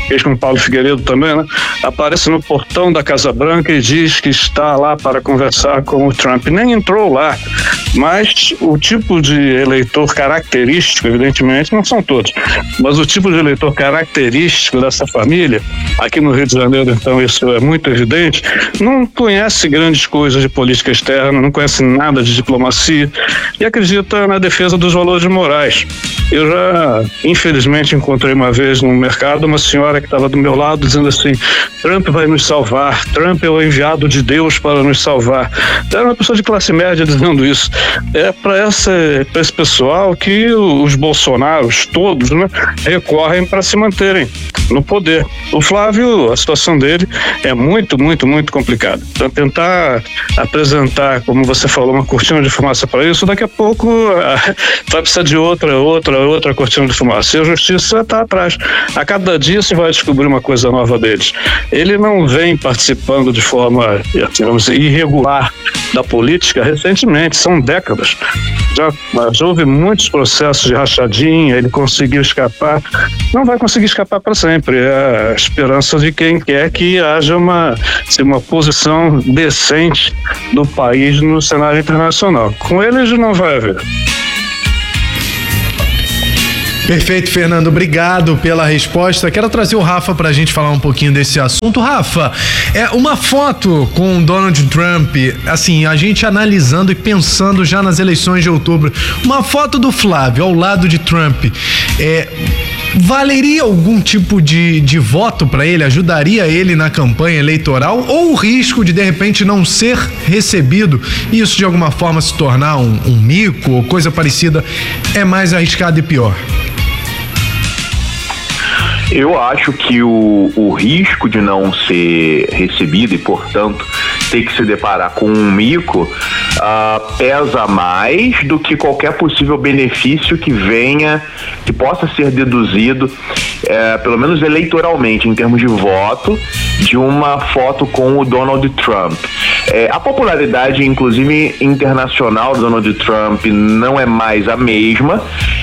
com Paulo Figueiredo também, né? Aparece no portão da Casa Branca e diz que está lá para conversar com o Trump. Nem entrou lá, mas o tipo de eleitor característico, evidentemente, não são todos, mas o tipo de eleitor característico dessa família, aqui no Rio de Janeiro, então, isso é muito evidente, não conhece grandes coisas de política externa, não conhece nada de diplomacia e acredita na defesa dos valores morais. Eu já, infelizmente, encontrei uma vez no mercado uma senhora que estava do meu lado dizendo assim: Trump vai nos salvar, Trump é o enviado de Deus para nos salvar. Era uma pessoa de classe média dizendo isso. É para esse pessoal que os bolsonaros todos, né, recorrem para se manterem no poder. O Flávio, a situação dele é muito, muito, muito complicada. Então, tentar apresentar, como você falou, uma cortina de fumaça para isso, daqui a pouco vai precisar de outra, outra, outra cortina de fumaça. E a justiça está atrás. A cada dia se vai descobrir uma coisa nova deles. Ele não vem participando de forma, vamos dizer, irregular da política recentemente, são décadas. Já, já houve muitos processos de rachadinha, ele conseguiu escapar. Não vai conseguir escapar para sempre. É a esperança de quem quer que haja uma, uma posição decente do país no cenário internacional. Com eles não vai haver. Perfeito, Fernando. Obrigado pela resposta. Quero trazer o Rafa pra gente falar um pouquinho desse assunto. Rafa, é uma foto com Donald Trump, assim, a gente analisando e pensando já nas eleições de outubro. Uma foto do Flávio ao lado de Trump. É, valeria algum tipo de, de voto para ele? Ajudaria ele na campanha eleitoral? Ou o risco de, de repente, não ser recebido e isso de alguma forma se tornar um, um mico ou coisa parecida é mais arriscado e pior? Eu acho que o, o risco de não ser recebido e, portanto, ter que se deparar com um mico uh, pesa mais do que qualquer possível benefício que venha, que possa ser deduzido, uh, pelo menos eleitoralmente, em termos de voto, de uma foto com o Donald Trump. É, a popularidade, inclusive internacional do Donald Trump, não é mais a mesma.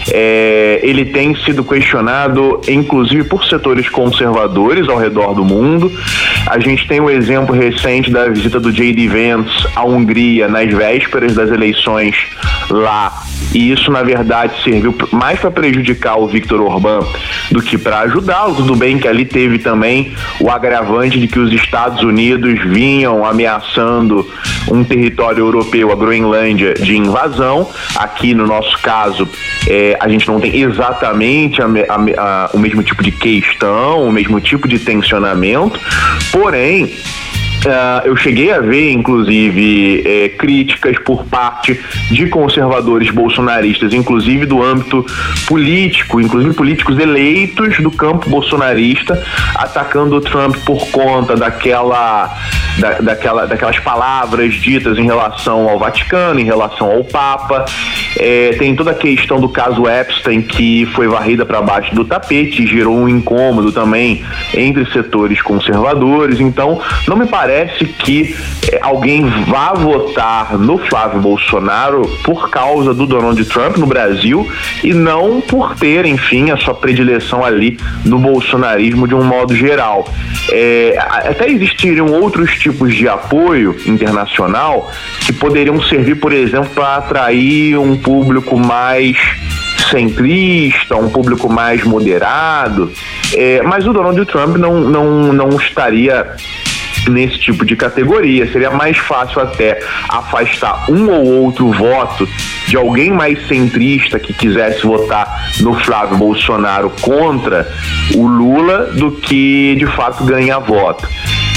É, ele tem sido questionado, inclusive por setores conservadores ao redor do mundo. A gente tem o exemplo recente da visita do J D Vance à Hungria nas vésperas das eleições lá. E isso, na verdade, serviu mais para prejudicar o Viktor Orbán do que para ajudá-lo. Tudo bem que ali teve também o agravante de que os Estados Unidos vinham ameaçando um território europeu, a Groenlândia, de invasão. Aqui, no nosso caso, é, a gente não tem exatamente a, a, a, o mesmo tipo de questão, o mesmo tipo de tensionamento, porém, Uh, eu cheguei a ver, inclusive, eh, críticas por parte de conservadores bolsonaristas, inclusive do âmbito político, inclusive políticos eleitos do campo bolsonarista, atacando o Trump por conta daquela, da, daquela, daquelas palavras ditas em relação ao Vaticano, em relação ao Papa. Eh, tem toda a questão do caso Epstein, que foi varrida para baixo do tapete e gerou um incômodo também entre setores conservadores. Então, não me parece Parece que eh, alguém vá votar no Flávio Bolsonaro por causa do Donald Trump no Brasil e não por ter, enfim, a sua predileção ali no bolsonarismo de um modo geral. É, até existiriam outros tipos de apoio internacional que poderiam servir, por exemplo, para atrair um público mais centrista, um público mais moderado, é, mas o Donald Trump não, não, não estaria nesse tipo de categoria. Seria mais fácil até afastar um ou outro voto de alguém mais centrista que quisesse votar no Flávio Bolsonaro contra o Lula do que de fato ganhar voto.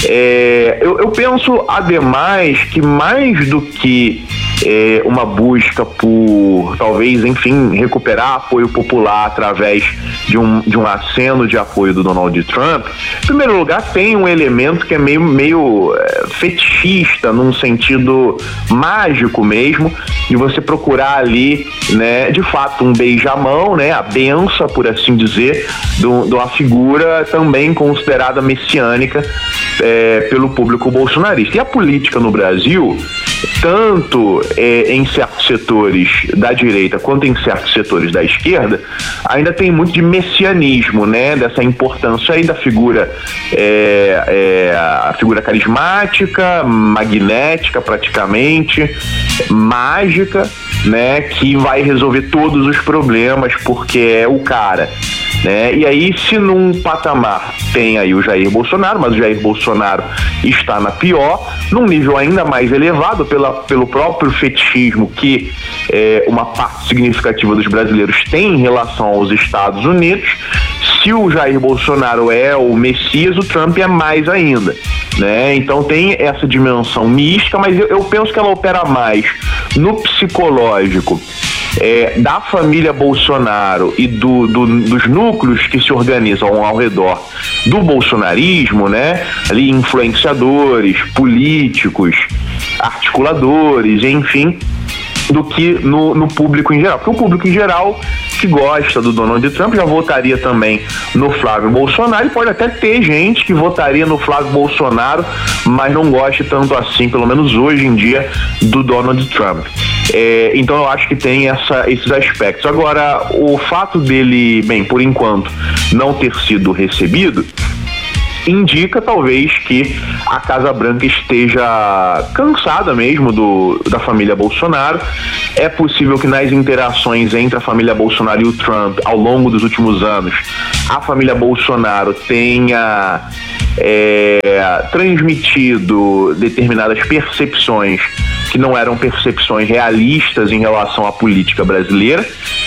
É, eu, eu penso, ademais, que mais do que é, uma busca por, talvez, enfim, recuperar apoio popular através de um, de um aceno de apoio do Donald Trump, em primeiro lugar, tem um elemento que é meio, meio é, fetichista, num sentido mágico mesmo, de você procurar ali, né, de fato, um beijamão, né, a benção, por assim dizer, de uma figura também considerada messiânica é, pelo público bolsonarista. E a política no Brasil, tanto é, em certos setores da direita quanto em certos setores da esquerda, ainda tem muito de messianismo, né? Dessa importância aí da figura, é, é, a figura carismática, magnética praticamente, mágica, né? Que vai resolver todos os problemas porque é o cara. Né? E aí, se num patamar tem aí o Jair Bolsonaro, mas o Jair Bolsonaro está na pior, num nível ainda mais elevado pela, pelo próprio fetichismo que é, uma parte significativa dos brasileiros tem em relação aos Estados Unidos. Se o Jair Bolsonaro é o Messias, o Trump é mais ainda, né? Então tem essa dimensão mística, mas eu, eu penso que ela opera mais no psicológico É, da família Bolsonaro e do, do, dos núcleos que se organizam ao redor do bolsonarismo, né? Ali influenciadores, políticos, articuladores, enfim, do que no, no público em geral. Porque o público em geral que gosta do Donald Trump já votaria também no Flávio Bolsonaro, e pode até ter gente que votaria no Flávio Bolsonaro, mas não goste tanto assim, pelo menos hoje em dia, do Donald Trump. É, então eu acho que tem essa, esses aspectos. Agora, o fato dele, bem, por enquanto, não ter sido recebido, indica talvez que a Casa Branca esteja cansada mesmo do, da família Bolsonaro. É possível que nas interações entre a família Bolsonaro e o Trump ao longo dos últimos anos, a família Bolsonaro tenha é, transmitido determinadas percepções que não eram percepções realistas em relação à política brasileira.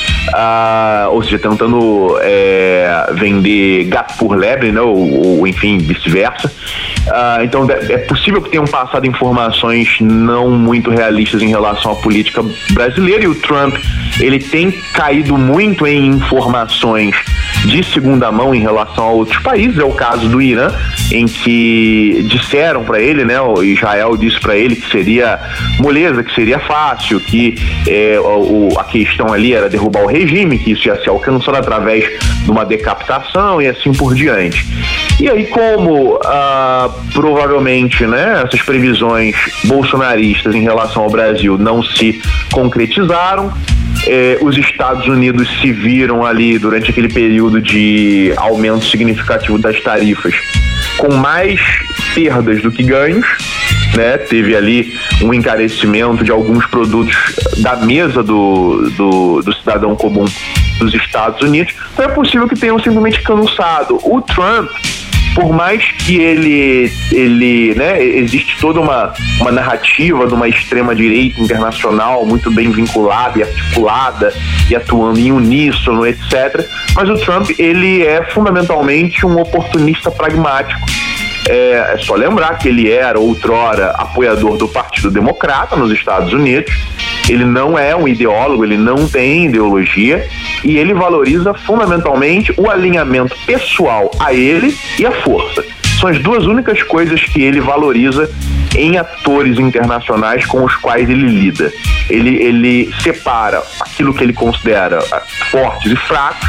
Ah, ou seja, tentando é, vender gato por lebre, né? ou, ou enfim, vice-versa. Ah, então é possível que tenham passado informações não muito realistas em relação à política brasileira, e o Trump ele tem caído muito em informações de segunda mão em relação a outros países. É o caso do Irã, em que disseram para ele, né, o Israel disse para ele que seria moleza, que seria fácil, que é, o, a questão ali era derrubar o regime, que isso ia ser alcançado através de uma decapitação e assim por diante. E aí, como ah, provavelmente, né, essas previsões bolsonaristas em relação ao Brasil não se concretizaram, Eh, os Estados Unidos se viram ali durante aquele período de aumento significativo das tarifas com mais perdas do que ganhos, né? Teve ali um encarecimento de alguns produtos da mesa do, do, do cidadão comum dos Estados Unidos. Então é possível que tenham simplesmente cansado. O Trump, por mais que ele, ele né, existe toda uma, uma narrativa de uma extrema-direita internacional muito bem vinculada e articulada e atuando em uníssono, etcétera, mas o Trump, ele é fundamentalmente um oportunista pragmático. É, é só lembrar que ele era outrora apoiador do Partido Democrata nos Estados Unidos. Ele não é um ideólogo, ele não tem ideologia, e ele valoriza fundamentalmente o alinhamento pessoal a ele e a força. São as duas únicas coisas que ele valoriza em atores internacionais com os quais ele lida. Ele, ele separa aquilo que ele considera fortes e fracos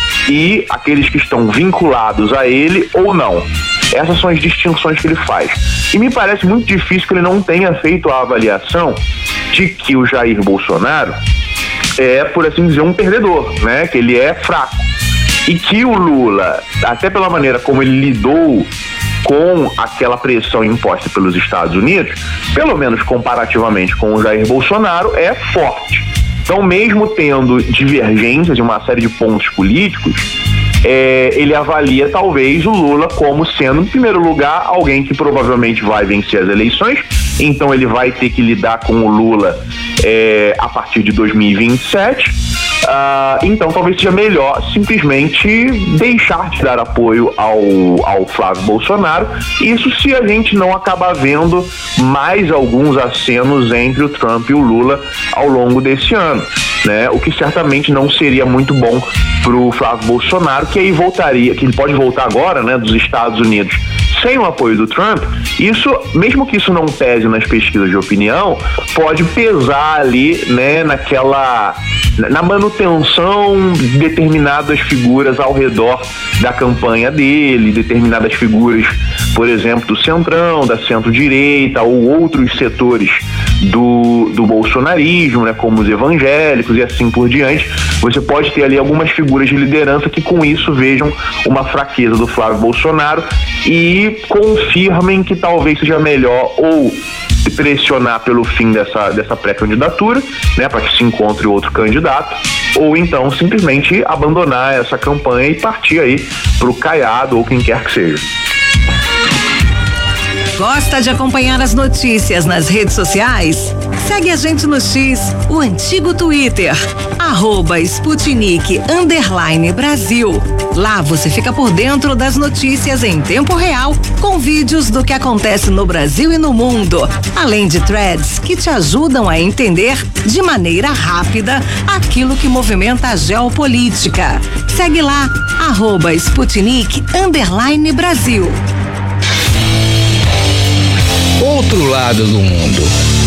e aqueles que estão vinculados a ele ou não. Essas são as distinções que ele faz. E me parece muito difícil que ele não tenha feito a avaliação de que o Jair Bolsonaro é, por assim dizer, um perdedor, né? Que ele é fraco. E que o Lula, até pela maneira como ele lidou com aquela pressão imposta pelos Estados Unidos, pelo menos comparativamente com o Jair Bolsonaro, é forte. Então, mesmo tendo divergências em uma série de pontos políticos, É, ele avalia talvez o Lula como sendo, em primeiro lugar, alguém que provavelmente vai vencer as eleições, então ele vai ter que lidar com o Lula é, a partir de dois mil e vinte e sete. Ah, então talvez seja melhor simplesmente deixar de dar apoio ao, ao Flávio Bolsonaro, isso se a gente não acabar vendo mais alguns acenos entre o Trump e o Lula ao longo desse ano, né? O que certamente não seria muito bom para o Flávio Bolsonaro, que aí voltaria, que ele pode voltar agora, né, dos Estados Unidos sem o apoio do Trump. Isso, mesmo que isso não pese nas pesquisas de opinião, pode pesar ali, né, naquela, na manutenção de determinadas figuras ao redor da campanha dele, determinadas figuras por exemplo, do centrão, da centro-direita ou outros setores do, do bolsonarismo, né, como os evangélicos e assim por diante. Você pode ter ali algumas figuras de liderança que com isso vejam uma fraqueza do Flávio Bolsonaro e confirmem que talvez seja melhor ou se pressionar pelo fim dessa, dessa pré-candidatura, né, para que se encontre outro candidato, ou então simplesmente abandonar essa campanha e partir aí pro Caiado ou quem quer que seja. Gosta de acompanhar as notícias nas redes sociais? Segue a gente no X, o antigo Twitter, arroba Sputnik underline Brasil. Lá você fica por dentro das notícias em tempo real, com vídeos do que acontece no Brasil e no mundo, além de threads que te ajudam a entender de maneira rápida aquilo que movimenta a geopolítica. Segue lá, arroba Sputnik underline Brasil. Outro lado do mundo.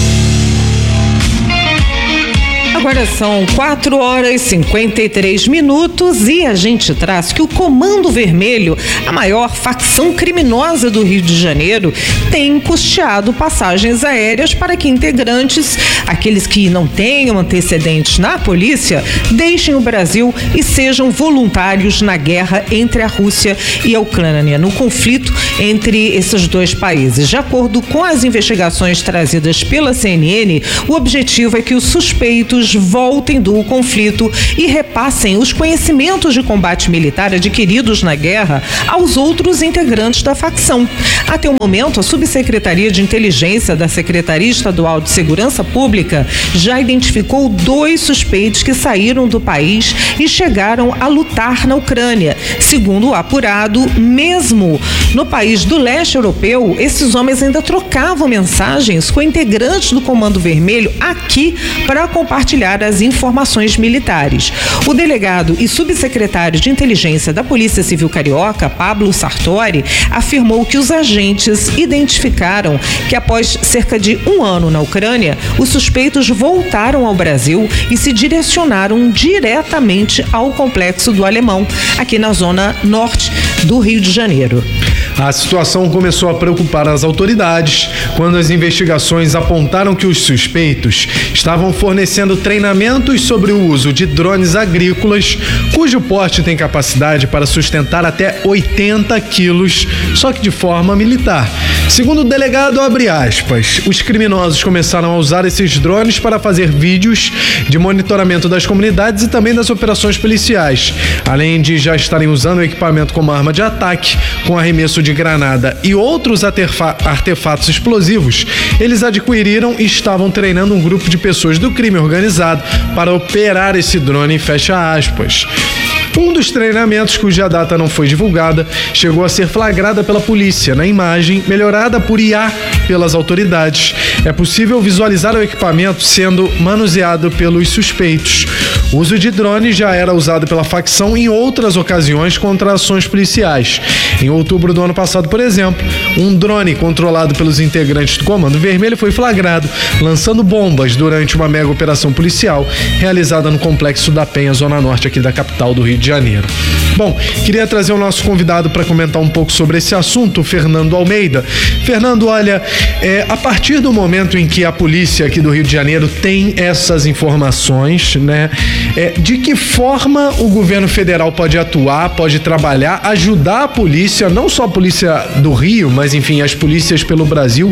Agora são quatro horas e cinquenta e três minutos e a gente traz que o Comando Vermelho, a maior facção criminosa do Rio de Janeiro, tem custeado passagens aéreas para que integrantes, aqueles que não tenham antecedentes na polícia, deixem o Brasil e sejam voluntários na guerra entre a Rússia e a Ucrânia, no conflito entre esses dois países. De acordo com as investigações trazidas pela C N N, o objetivo é que os suspeitos voltem do conflito e repassem os conhecimentos de combate militar adquiridos na guerra aos outros integrantes da facção. Até o momento, a Subsecretaria de Inteligência da Secretaria Estadual de Segurança Pública já identificou dois suspeitos que saíram do país e chegaram a lutar na Ucrânia. Segundo o apurado, mesmo no país do leste europeu, esses homens ainda trocavam mensagens com integrantes do Comando Vermelho aqui para compartilhar as informações militares. O delegado e subsecretário de Inteligência da Polícia Civil Carioca, Pablo Sartori, afirmou que os agentes identificaram que após cerca de um ano na Ucrânia, os suspeitos voltaram ao Brasil e se direcionaram diretamente ao Complexo do Alemão, aqui na zona norte do Rio de Janeiro. A situação começou a preocupar as autoridades quando as investigações apontaram que os suspeitos estavam fornecendo treinamentos sobre o uso de drones agrícolas, cujo porte tem capacidade para sustentar até oitenta quilos, só que de forma militar. Segundo o delegado, abre aspas, os criminosos começaram a usar esses drones para fazer vídeos de monitoramento das comunidades e também das operações policiais, além de já estarem usando o equipamento como arma de ataque, com arremesso de granada e outros artefatos explosivos. Eles adquiriram e estavam treinando um grupo de pessoas do crime organizado para operar esse drone, fecha aspas. Um dos treinamentos, cuja data não foi divulgada, chegou a ser flagrada pela polícia. Na imagem, melhorada por I A pelas autoridades, é possível visualizar o equipamento sendo manuseado pelos suspeitos. O uso de drones já era usado pela facção em outras ocasiões contra ações policiais. Em outubro do ano passado, por exemplo, um drone controlado pelos integrantes do Comando Vermelho foi flagrado lançando bombas durante uma mega operação policial realizada no Complexo da Penha, zona norte aqui da capital do Rio de Janeiro. Bom, queria trazer o nosso convidado para comentar um pouco sobre esse assunto, Fernando Almeida. Fernando, olha, é, a partir do momento em que a polícia aqui do Rio de Janeiro tem essas informações, né, é, de que forma o governo federal pode atuar, pode trabalhar, ajudar a polícia, não só a polícia do Rio, mas enfim, as polícias pelo Brasil,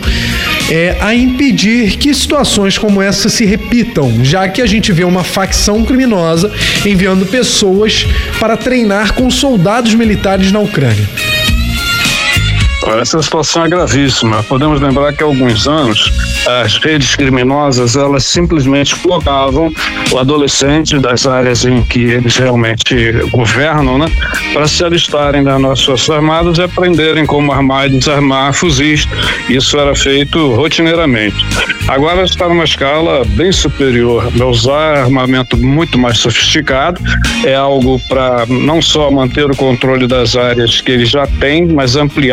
é, a impedir que situações como essa se repitam, já que a gente vê uma facção criminosa enviando pessoas para treinar com soldados militares na Ucrânia? Essa situação é gravíssima. Podemos lembrar que há alguns anos as redes criminosas, elas simplesmente colocavam o adolescente das áreas em que eles realmente governam, né, para se alistarem nas nossas Forças Armadas e aprenderem como armar e desarmar fuzis. Isso era feito rotineiramente. Agora está numa escala bem superior, usar armamento muito mais sofisticado, é algo para não só manter o controle das áreas que eles já têm, mas ampliar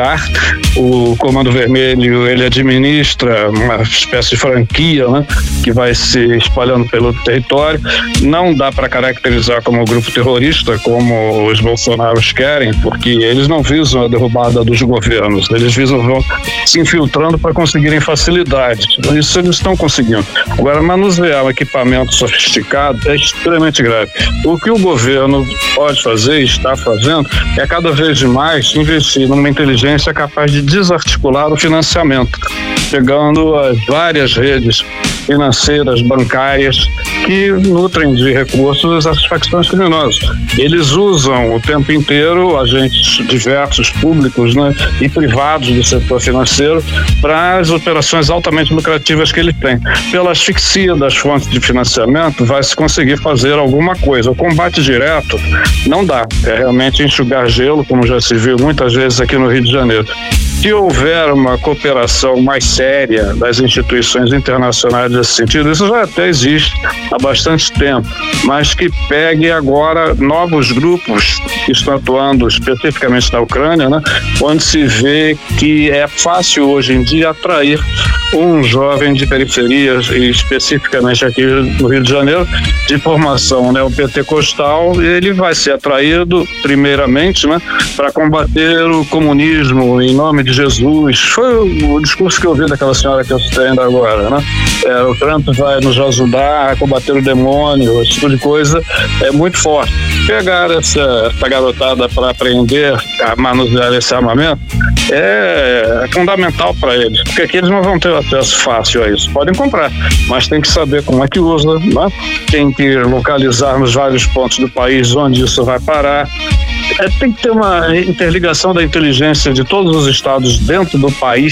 O Comando Vermelho, ele administra uma espécie de franquia, né, que vai se espalhando pelo território. Não dá para caracterizar como grupo terrorista, como os bolsonaros querem, porque eles não visam a derrubada dos governos, eles visam vão se infiltrando para conseguirem facilidades. Isso eles estão conseguindo. Agora, manusear um equipamento sofisticado é extremamente grave. O que o governo pode fazer e está fazendo é cada vez mais investir numa inteligência capaz de desarticular o financiamento, chegando a várias redes financeiras, bancárias, que nutrem de recursos as facções criminosas. Eles usam o tempo inteiro agentes diversos, públicos, né, e privados do setor financeiro para as operações altamente lucrativas que ele tem. Pela asfixia das fontes de financiamento, vai se conseguir fazer alguma coisa. O combate direto não dá. É realmente enxugar gelo, como já se viu muitas vezes aqui no Rio de Janeiro. Se houver uma cooperação mais séria das instituições internacionais nesse sentido, isso já até existe há bastante tempo, mas que pegue agora novos grupos que estão atuando especificamente na Ucrânia, né, onde se vê que é fácil hoje em dia atrair um jovem de periferias, e especificamente aqui no Rio de Janeiro, de formação neopentecostal, ele vai ser atraído primeiramente, né, para combater o comunismo em nome de Jesus. Foi o, o discurso que eu ouvi daquela senhora que eu citei ainda agora, né? É, o Trump vai nos ajudar a combater o demônio, esse tipo de coisa é muito forte. Pegar essa, essa garotada para aprender a manusear esse armamento é, é fundamental para eles, porque aqui eles não vão ter acesso fácil a isso. Podem comprar, mas tem que saber como é que usa, né? Tem que localizar nos vários pontos do país onde isso vai parar. É, tem que ter uma interligação da inteligência de todos os estados dentro do país